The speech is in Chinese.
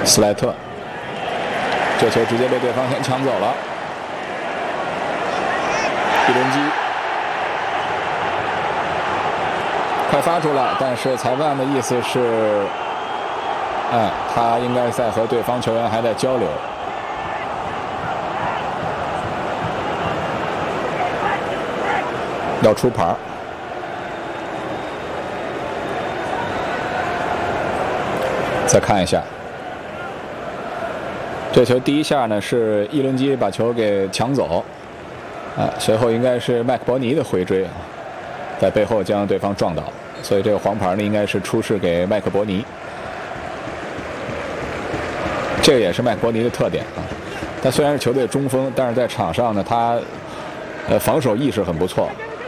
斯莱特，这球直接被对方先抢走了。伊伦基快发出来，但是裁判的意思是，他应该在和对方球员还在交流。要出牌。再看一下，这球第一下呢是伊伦基把球给抢走，随后应该是麦克伯尼的回追，在背后将对方撞倒，所以这个黄牌呢应该是出示给麦克伯尼。这个也是麦克伯尼的特点他虽然是球队中锋，但是在场上呢他防守意识很不错。